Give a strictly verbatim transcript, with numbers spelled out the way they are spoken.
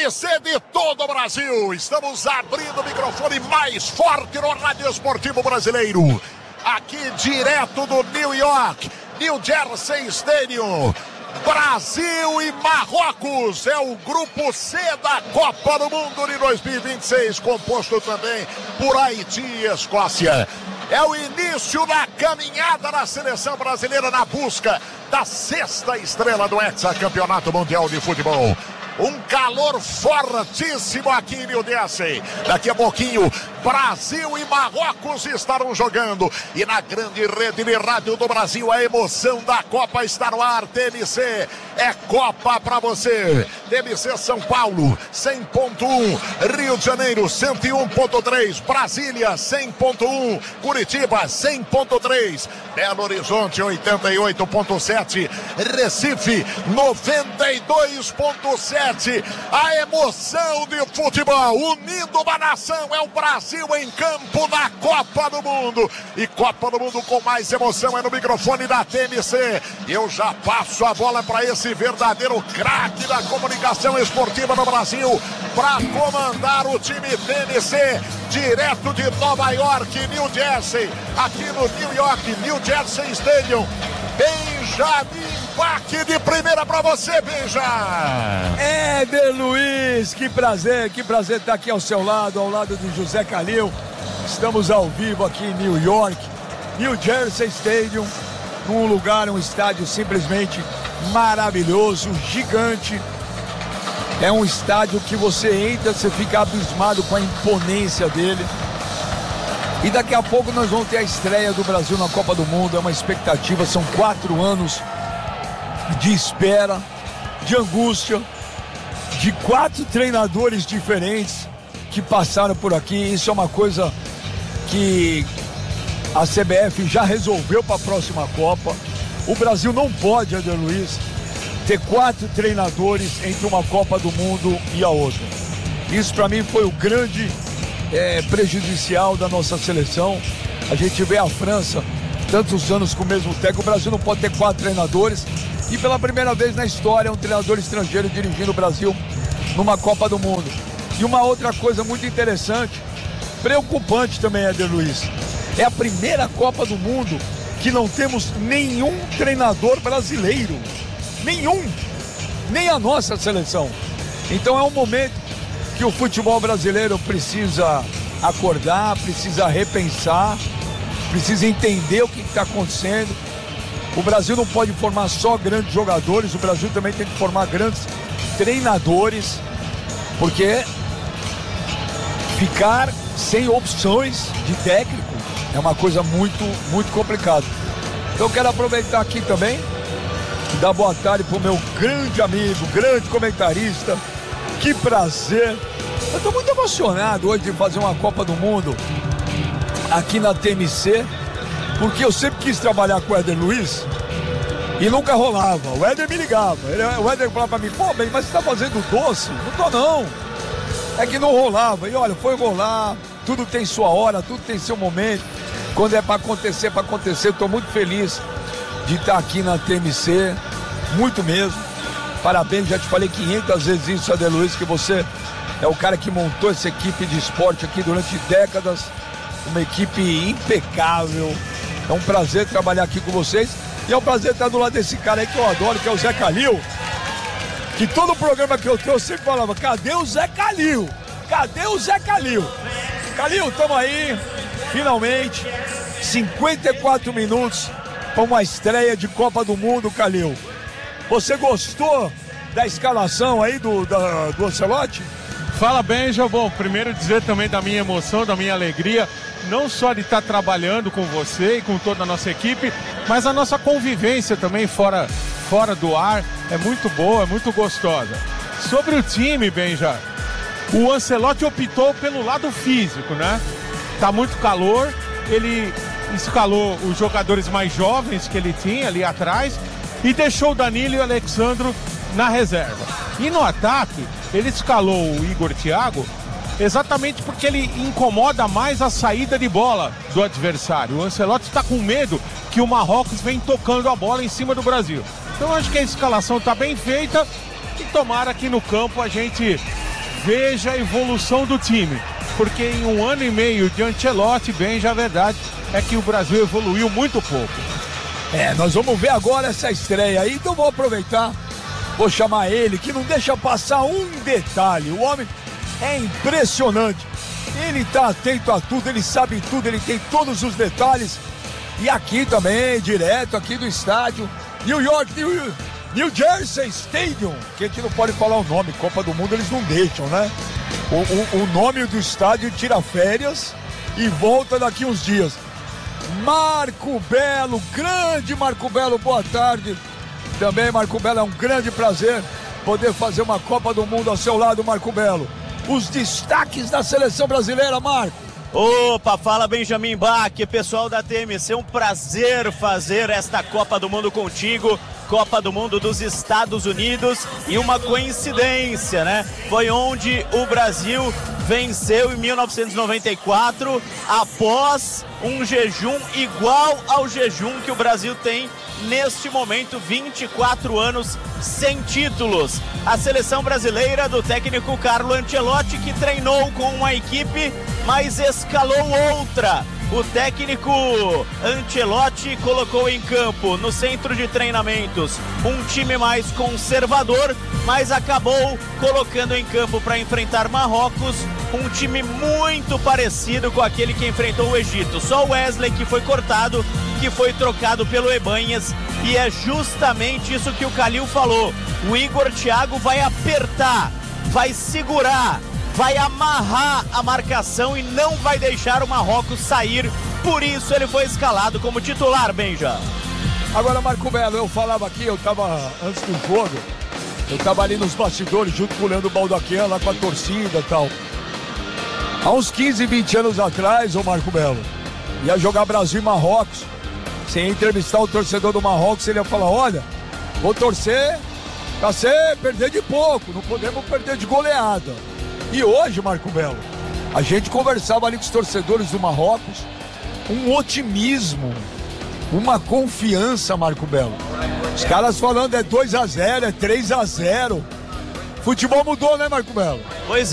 M C de todo o Brasil. Estamos abrindo o microfone mais forte no Rádio Esportivo Brasileiro. Aqui direto do New York, New Jersey Stadium. Brasil e Marrocos é o grupo C da Copa do Mundo de dois mil e vinte e seis, composto também por Haiti e Escócia. É o início da caminhada da seleção brasileira na busca da sexta estrela do hexacampeonato mundial de futebol. Um calor fortíssimo aqui em New Jersey. Daqui a pouquinho, Brasil e Marrocos estarão jogando. E na grande rede de rádio do Brasil, a emoção da Copa está no ar. T M C é Copa pra você. T M C São Paulo, cem ponto um. Rio de Janeiro, cento e um ponto três. Brasília, cem ponto um. Curitiba, cem ponto três. Belo Horizonte, oitenta e oito ponto sete. Recife, noventa e dois ponto sete. A emoção de futebol unindo uma nação é o Brasil em campo na Copa do Mundo. E Copa do Mundo com mais emoção é no microfone da T M C. Eu já passo a bola para esse verdadeiro craque da comunicação esportiva no Brasil para comandar o time T M C direto de Nova York, New Jersey, aqui no New York, New Jersey Stadium. Benjamin Bach de primeira pra você, Benja. Éder Luiz, que prazer, que prazer estar aqui ao seu lado, ao lado de José Calil. Estamos ao vivo aqui em New York, New Jersey Stadium, num lugar, um estádio simplesmente maravilhoso, gigante. É um estádio que você entra, você fica abismado com a imponência dele. E daqui a pouco nós vamos ter a estreia do Brasil na Copa do Mundo. É uma expectativa, são quatro anos de espera, de angústia, de quatro treinadores diferentes que passaram por aqui. Isso é uma coisa que a C B F já resolveu para a próxima Copa. O Brasil não pode, Éder Luiz, ter quatro treinadores entre uma Copa do Mundo e a outra. Isso para mim foi o grande É, prejudicial da nossa seleção. A gente vê a França tantos anos com o mesmo técnico. O Brasil não pode ter quatro treinadores e pela primeira vez na história um treinador estrangeiro dirigindo o Brasil numa Copa do Mundo. E uma outra coisa muito interessante, preocupante também, Éder Luiz, é a primeira Copa do Mundo que não temos nenhum treinador brasileiro, nenhum, nem a nossa seleção. Então é um momento que o futebol brasileiro precisa acordar, precisa repensar, precisa entender o que está acontecendo. O Brasil não pode formar só grandes jogadores, o Brasil também tem que formar grandes treinadores, porque ficar sem opções de técnico é uma coisa muito, muito complicada. Então eu quero aproveitar aqui também e dar boa tarde para o meu grande amigo, grande comentarista. Que prazer! Eu estou muito emocionado hoje de fazer uma Copa do Mundo aqui na T M C, porque eu sempre quis trabalhar com o Éder Luiz e nunca rolava. O Éder me ligava, ele, o Éder falava para mim: pô, bem, mas você está fazendo doce? Não tô não. É que não rolava. E olha, foi rolar, tudo tem sua hora, tudo tem seu momento. Quando é para acontecer, para acontecer. Estou muito feliz de estar aqui na T M C, muito mesmo. Parabéns, já te falei quinhentas vezes isso, Éder Luiz, que você é o cara que montou essa equipe de esporte aqui durante décadas, uma equipe impecável. É um prazer trabalhar aqui com vocês e é um prazer estar do lado desse cara aí que eu adoro, que é o Zé Calil, que todo programa que eu tenho eu sempre falava: cadê o Zé Calil? Cadê o Zé Calil? Calil, estamos aí, finalmente, cinquenta e quatro minutos para uma estreia de Copa do Mundo, Calil. Você gostou da escalação aí do, da, do Ancelotti? Fala, Benja. Bom, primeiro dizer também da minha emoção, da minha alegria, não só de estar trabalhando com você e com toda a nossa equipe, mas a nossa convivência também fora, fora do ar é muito boa, é muito gostosa. Sobre o time, Benja, o Ancelotti optou pelo lado físico, né? Tá muito calor, ele escalou os jogadores mais jovens que ele tinha ali atrás e deixou o Danilo e o Alexandro na reserva. E no ataque, ele escalou o Igor Thiago exatamente porque ele incomoda mais a saída de bola do adversário. O Ancelotti está com medo que o Marrocos vem tocando a bola em cima do Brasil. Então acho que a escalação está bem feita e tomara que no campo a gente veja a evolução do time. Porque em um ano e meio de Ancelotti, bem, já a verdade é que o Brasil evoluiu muito pouco. É, nós vamos ver agora essa estreia aí, então vou aproveitar, vou chamar ele, que não deixa passar um detalhe. O homem é impressionante, ele tá atento a tudo, ele sabe tudo, ele tem todos os detalhes. E aqui também, direto aqui do estádio, New York, New, New Jersey Stadium, que a gente não pode falar o nome, Copa do Mundo eles não deixam, né? O, o, o nome do estádio tira férias e volta daqui uns dias. Marco Belo, grande Marco Belo, boa tarde. Também, Marco Belo, é um grande prazer poder fazer uma Copa do Mundo ao seu lado, Marco Belo. Os destaques da seleção brasileira, Marco. Opa, fala Benjamin Bach, pessoal da T M C, um prazer fazer esta Copa do Mundo contigo, Copa do Mundo dos Estados Unidos, e uma coincidência, né? Foi onde o Brasil venceu em mil novecentos e noventa e quatro, após um jejum igual ao jejum que o Brasil tem neste momento, vinte e quatro anos sem títulos. A seleção brasileira do técnico Carlo Ancelotti, que treinou com uma equipe, mas escalou outra. O técnico Ancelotti colocou em campo, no centro de treinamentos, um time mais conservador, mas acabou colocando em campo para enfrentar Marrocos um time muito parecido com aquele que enfrentou o Egito. Só o Wesley que foi cortado, que foi trocado pelo Ebanhas, e é justamente isso que o Calil falou. O Igor Thiago vai apertar, vai segurar, vai amarrar a marcação e não vai deixar o Marrocos sair. Por isso ele foi escalado como titular, Benja. Agora, Marco Belo, eu falava aqui, eu tava antes do jogo, eu tava ali nos bastidores junto com o Leandro Baldaquian, lá com a torcida e tal. Há uns quinze, vinte anos atrás, ô Marco Belo, ia jogar Brasil e Marrocos. Você ia entrevistar o torcedor do Marrocos, ele ia falar: olha, vou torcer pra você perder de pouco, não podemos perder de goleada. E hoje, Marco Belo, a gente conversava ali com os torcedores do Marrocos, um otimismo, uma confiança, Marco Belo. Os caras falando é dois a zero, é três a zero. Futebol mudou, né, Marco Belo? Pois é.